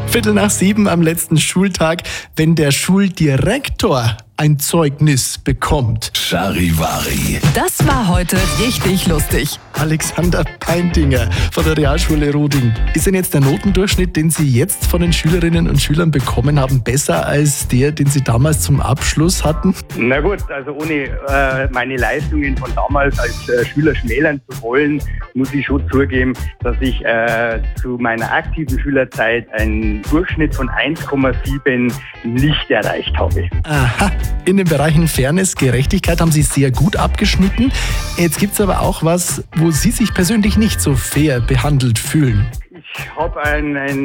6:15 am letzten Schultag, wenn der Schuldirektor ein Zeugnis bekommt. Charivari. Das war heute richtig lustig. Alexander Peintinger von der Realschule Roding. Ist denn jetzt der Notendurchschnitt, den Sie jetzt von den Schülerinnen und Schülern bekommen haben, besser als der, den Sie damals zum Abschluss hatten? Na gut, also ohne meine Leistungen von damals als Schüler schmälern zu wollen, muss ich schon zugeben, dass ich zu meiner aktiven Schülerzeit einen Durchschnitt von 1,7 nicht erreicht habe. Aha, in den Bereichen Fairness, Gerechtigkeit haben Sie sehr gut abgeschnitten. Jetzt gibt es aber auch was, wo Sie sich persönlich nicht so fair behandelt fühlen. Ich habe ein